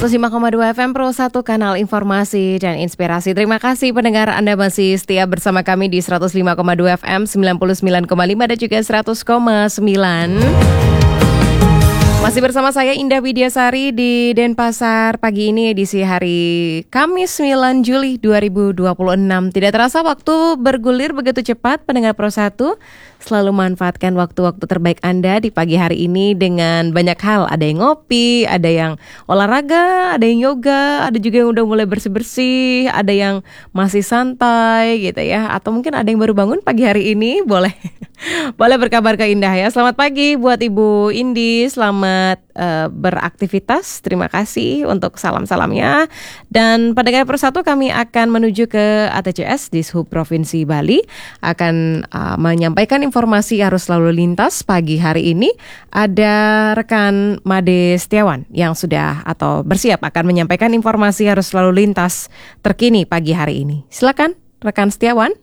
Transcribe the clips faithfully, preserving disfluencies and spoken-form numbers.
seratus lima koma dua F M Pro satu, kanal informasi dan inspirasi. Terima kasih pendengar, Anda masih setia bersama kami di seratus lima koma dua F M, sembilan puluh sembilan koma lima dan juga seratus koma sembilan. Masih bersama saya Indah Widiasari di Denpasar pagi ini, edisi hari Kamis sembilan Juli dua ribu dua puluh enam. Tidak terasa waktu bergulir begitu cepat, pendengar Pro satu. Selalu manfaatkan waktu-waktu terbaik Anda di pagi hari ini dengan banyak hal. Ada yang ngopi, ada yang olahraga, ada yang yoga, ada juga yang udah mulai bersih-bersih, ada yang masih santai gitu ya. Atau mungkin ada yang baru bangun pagi hari ini, boleh boleh berkabar ke Indah ya. Selamat pagi buat Ibu Indi, selamat uh, beraktivitas. Terima kasih untuk salam-salamnya. Dan pendengar Persatu, kami akan menuju ke A T C S di Sub Provinsi Bali, akan uh, menyampaikan informasi arus lalu lintas pagi hari ini. Ada rekan Made Setiawan yang sudah atau bersiap akan menyampaikan informasi arus lalu lintas terkini pagi hari ini. Silakan rekan Setiawan.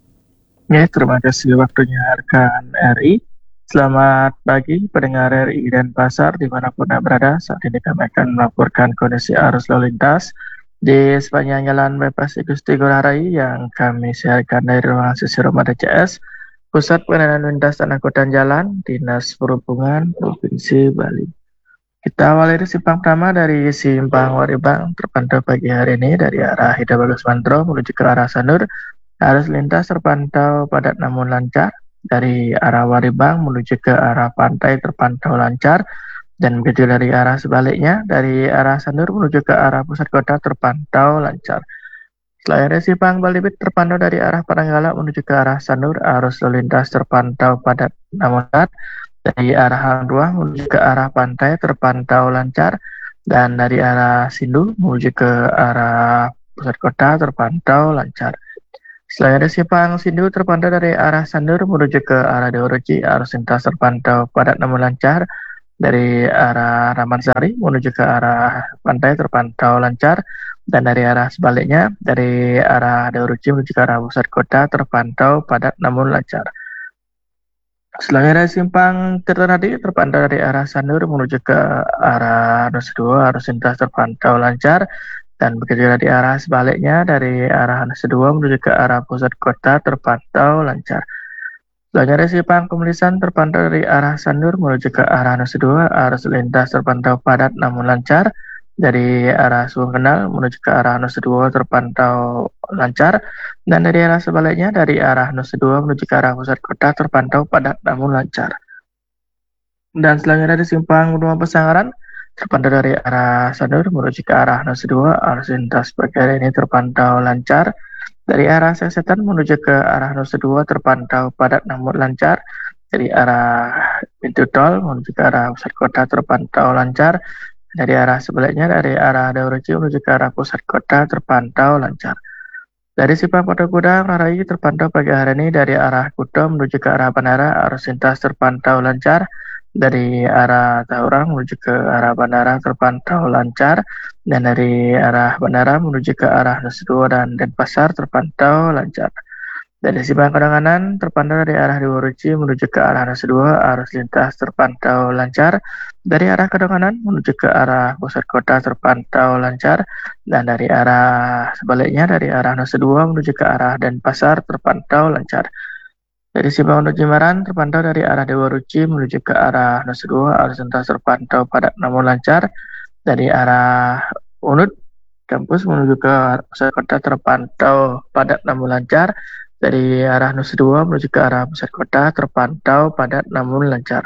Ya, terima kasih waktunya rekan R I. Selamat pagi pendengar R I Denpasar dimanapun Anda berada. Saat ini kami akan melaporkan kondisi arus lalu lintas di sepanjang jalan bypass Gusti Ngurah Rai yang kami siarkan dari ruang sisi rumah A T C S, Pusat Penanganan Lintas dan Angkutan Jalan, Dinas Perhubungan Provinsi Bali. Kita awali dari simpang pertama dari simpang Waribang, terpantau pagi hari ini dari arah Hida Bagus Mantro menuju ke arah Sanur. Arus lintas terpantau padat namun lancar. Dari arah Waribang menuju ke arah pantai terpantau lancar. Dan begitu dari arah sebaliknya, dari arah Sanur menuju ke arah pusat kota terpantau lancar. Selain dari simpang Balibit terpantau dari arah Paranggala menuju ke arah Sanur, arus lalu lintas terpantau padat namun lancar. Dari arah Hang Tuah menuju ke arah pantai terpantau lancar. Dan dari arah Sindu menuju ke arah pusat kota terpantau lancar. Selain dari simpang Sindu terpantau dari arah Sanur menuju ke arah Dewaruci, arus lintas terpantau padat namun lancar. Dari arah Ramansari menuju ke arah pantai terpantau lancar. Dan dari arah sebaliknya, dari arah Dewaruci menuju ke arah pusat kota terpantau padat namun lancar. Selain dari simpang Tirtonadi terpantau dari arah Sanur menuju ke arah Nusa Dua, arus lintas terpantau lancar. Dan begitu juga di arah sebaliknya, dari arah Nusa Dua menuju ke arah pusat kota terpantau lancar. Selain dari simpang Kemulisan terpantau dari arah Sanur menuju ke arah Nusa Dua, arus lintas terpantau padat namun lancar. Dari arah Subang Kenal menuju ke arah Nusa Dua terpantau lancar. Dan dari arah sebaliknya, dari arah Nusa Dua menuju ke arah pusat kota terpantau padat namun lancar. Dan selanjutnya dari simpang Benua Pesangaran terpantau dari arah Sanur menuju ke arah Nusa Dua, arus lintas pagi hari ini terpantau lancar. Dari arah Sesetan menuju ke arah Nusa Dua terpantau padat namun lancar. Dari arah pintu tol menuju ke arah pusat kota terpantau lancar. Dari arah sebaliknya, dari arah Dewaruci menuju ke arah pusat kota terpantau lancar. Dari simpang Pondok Gudang Rai terpantau pagi hari ini dari arah Kuto menuju ke arah Bandara, arus lintas terpantau lancar. Dari arah Tahurang menuju ke arah Bandara terpantau lancar. Dan dari arah Bandara menuju ke arah Nusa Dua dan Denpasar terpantau lancar. Dari simpang Kadanganan terpantau dari arah Dewaruci menuju ke arah Nusa Dua, arus lintas terpantau lancar. Dari arah Kadanganan menuju ke arah pusat kota terpantau lancar. Dan dari arah sebaliknya, dari arah Nusa Dua menuju ke arah Denpasar terpantau lancar. Dari simpang Undut Jimbaran terpantau dari arah Dewaruci menuju ke arah Nusa Dua, arus lintas terpantau padat namun lancar. Dari arah Unut kampus menuju ke pusat kota terpantau padat namun lancar. Dari arah Nusa Dua menuju ke arah pusat kota terpantau padat namun lancar.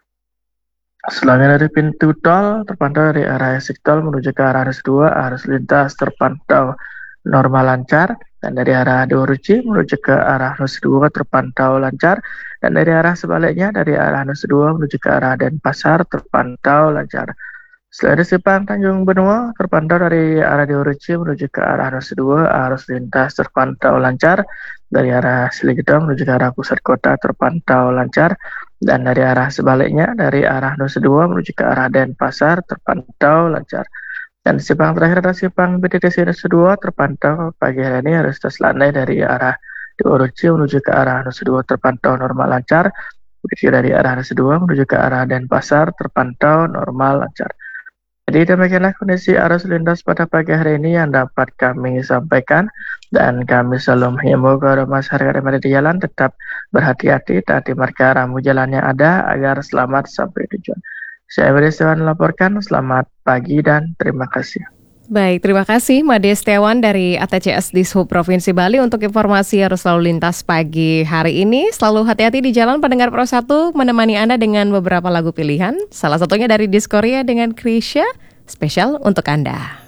Selanjutnya dari pintu tol terpantau dari arah exit tol menuju ke arah Nusa Dua, arus lintas terpantau normal lancar. Dan dari arah Dewaruci menuju ke arah Nusa Dua terpantau lancar. Dan dari arah sebaliknya, dari arah Nusa Dua menuju ke arah Denpasar terpantau lancar. Selain dari simpang Tanjung Benua terpantau dari arah Dewaruci menuju ke arah Nusa Dua, arus lintas terpantau lancar. Dari arah Siligedong menuju ke arah pusat kota terpantau lancar. Dan dari arah sebaliknya, dari arah Nusa Dua menuju ke arah Denpasar terpantau lancar. Dan simpang terakhir adalah simpang B T T C Nusa Dua terpantau pagi hari ini arus lintas landai dari arah Dewaruci menuju ke arah Nusa Dua terpantau normal lancar. Begitu dari arah Nusa Dua menuju ke arah Denpasar terpantau normal lancar. Jadi demikianlah kondisi arus lintas pada pagi hari ini yang dapat kami sampaikan, dan kami selalu menghimbau kepada masyarakat yang ada di jalan tetap berhati-hati taat di marka rambu jalan yang ada agar selamat sampai tujuan. Saya Made Setiawan melaporkan, selamat pagi dan terima kasih. Baik, terima kasih Made Setiawan dari A T C S Dishub Provinsi Bali untuk informasi arus lalu lintas pagi hari ini. Selalu hati-hati di jalan pendengar Pro satu, menemani Anda dengan beberapa lagu pilihan. Salah satunya dari Diskoria dengan Krisya, spesial untuk Anda.